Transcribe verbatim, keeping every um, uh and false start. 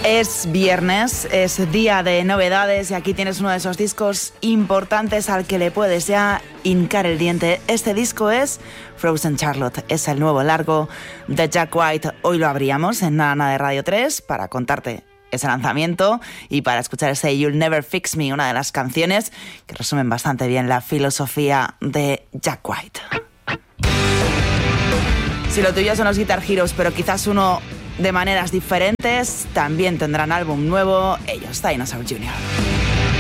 Es viernes, es día de novedades y aquí tienes uno de esos discos importantes al que le puedes ya hincar el diente. Este disco es Frozen Charlotte, es el nuevo largo de Jack White. Hoy lo abríamos en Nana de Radio tres para contarte ese lanzamiento y para escuchar ese You'll Never Fix Me, una de las canciones que resumen bastante bien la filosofía de Jack White. Si lo tuyo son los Guitar Heroes, pero quizás uno de maneras diferentes, también tendrán álbum nuevo, ellos, Dinosaur junior